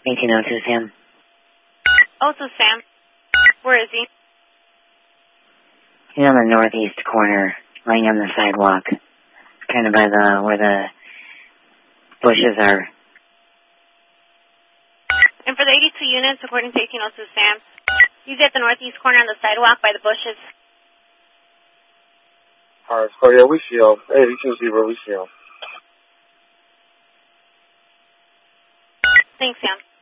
1802, Sam. Also, Sam. Where is he? He's on the northeast corner, laying on the sidewalk, kind of by where the bushes are. And for the 82 units, according to 1802, Sam, he's at the northeast corner on the sidewalk by the bushes. Alright, so yeah, we see him. 82-0, we see him. Thanks, Sam.